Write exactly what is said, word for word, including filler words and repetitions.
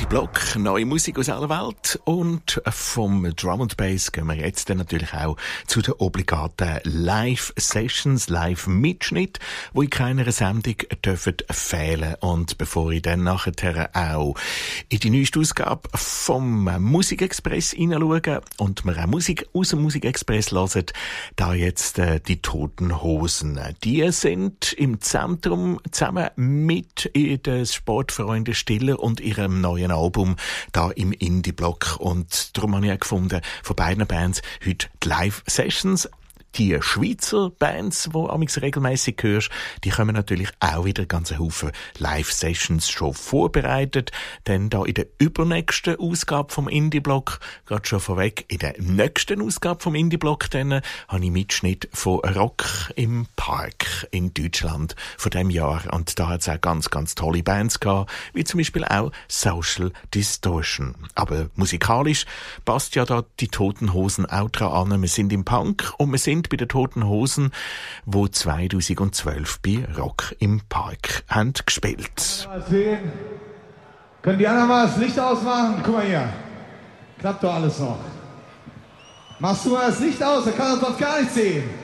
Indie-Block, neue Musik aus aller Welt, und vom Drum and Bass gehen wir jetzt dann natürlich auch zu den obligaten Live-Sessions, Live-Mitschnitt, die in keiner Sendung dürfen fehlen. Und bevor ich dann nachher auch in die neueste Ausgabe vom Musikexpress hineinschaue und wir auch Musik aus dem Musikexpress hören, da jetzt äh, die Toten Hosen. Die sind im Zentrum zusammen mit den Sportfreunden Stiller und ihrem neuen Album da im Indie-Block. Und darum habe ich auch gefunden, von beiden Bands heute die Live-Sessions. Die Schweizer Bands, die amigs regelmässig hörst, die kommen natürlich auch wieder ganz Haufen Live-Sessions schon vorbereitet. Denn da in der übernächsten Ausgabe vom Indie-Block, gerade schon vorweg, in der nächsten Ausgabe vom Indie-Block, dann habe ich Mitschnitt von Rock im Park in Deutschland von diesem Jahr. Und da hat es auch ganz, ganz tolle Bands gehabt, wie zum Beispiel auch Social Distortion. Aber musikalisch passt ja da die Toten Hosen auch dran an. Wir sind im Punk und wir sind bei den Toten Hosen, wo zweitausendzwölf bei Rock im Park haben gespielt. Mal sehen. Können die anderen mal das Licht ausmachen? Guck mal hier. Klappt doch alles noch. Machst du mal das Licht aus, dann kann man sonst gar nicht sehen.